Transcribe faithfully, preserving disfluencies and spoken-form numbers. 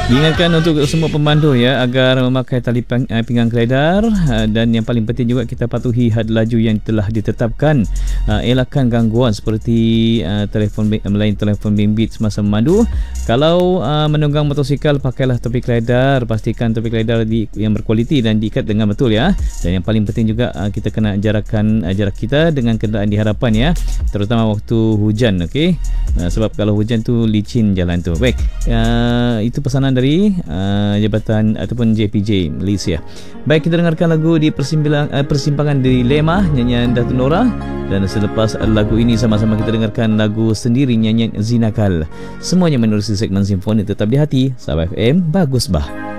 Diingatkan untuk semua pemandu ya agar memakai tali pinggang keledar, dan yang paling penting juga kita patuhi had laju yang telah ditetapkan. Elakkan gangguan seperti telefon melayan telefon bimbit semasa memandu. Kalau menunggang motosikal, pakailah topi keledar, pastikan topi keledar di, yang berkualiti dan diikat dengan betul ya. Dan yang paling penting juga kita kena jarakan jarak kita dengan kenderaan di hadapan ya, terutama waktu hujan, okey. Sebab kalau hujan tu licin jalan tu. Baik, uh, itu pesanan dari uh, Jabatan ataupun J P J Malaysia. Baik, kita dengarkan lagu di persimpangan, uh, persimpangan Dilema, nyanyian Datuk Nora. Dan selepas lagu ini sama-sama kita dengarkan lagu sendiri, nyanyian Zinakal. Semuanya menerusi segmen Simfoni. Tetap di hati Sabah F M, bagus bah.